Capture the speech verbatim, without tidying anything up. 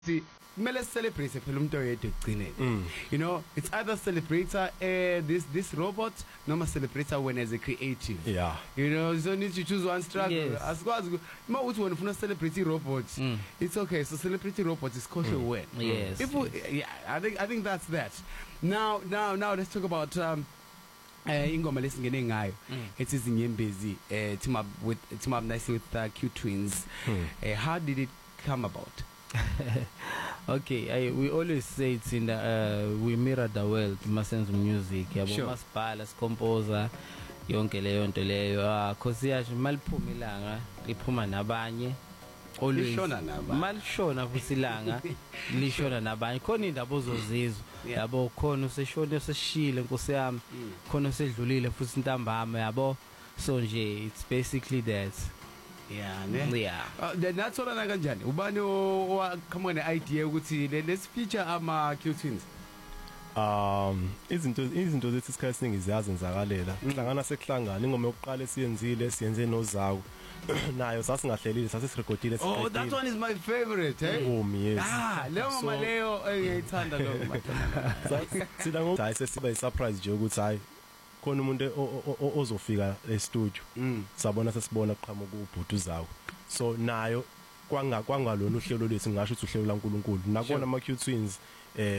See, kumele celebrate phela umuntu oyedwa egcineni. You know, it's either celebrate uh, this this robot noma celebrate when as a creative. Yeah. You know, you don't need to choose one struggle. Yes. Asikwazi uma uthi wena ufuna celebrate robot. Mm. It's okay. So celebrate robot is cause mm. win. Yes. If we, yeah, I think I think that's that. Now now now let's talk about um uh, ingoma lesingene ngayo. It is Inyembezi uh, team up with team up nicely with uh, Q Twins. Mm. Uh, how did it come about? Okay, I, we always say it's in the uh, we mirror the world masenze music yabo sure. Masibhala composer yonke leyo nto leyo ah cause yasho maliphuma ilanga liphuma nabanye always lishona nabanye malishona futhi ilanga lishona nabanye khona indaba ozozizwa yabo khona useshona useshile nkosi yami khona usedlulile futhi intambama yabo so nje it's basically that. Yeah, ne? Yeah. Uh, that's all na kanjani. Ubani o come on the idea ukuthi let's feature ama Q Twins. Um izinto izinto zethi isikhathi siningi ziyazenzakalela. Kuhlangana sekuhlangana ingoma yokuqala esiyenzile siyenze nozawu. Nayo sasingahlelile sasisirecordile Oh, that one is my favorite, eh? Oh, yes. Ah, leyo ngoma leyo engiyithanda lo mathana. Sida ngo hayi sesiba isurprise nje ukuthi hayi khona umuntu ozofika e-studio sabona sesibona kuqhamuka ubhuti uzawo so nayo kwanga kwangalona uhlelo lethu ngisho ukuthi uhlelo laNkulunkulu nakona ama Q Twins eh